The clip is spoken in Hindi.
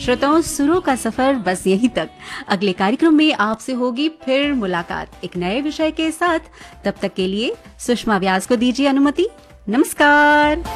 श्रोताओं, सुरों का सफर बस यहीं तक। अगले कार्यक्रम में आपसे होगी फिर मुलाकात एक नए विषय के साथ। तब तक के लिए सुषमा व्यास को दीजिए अनुमति। नमस्कार।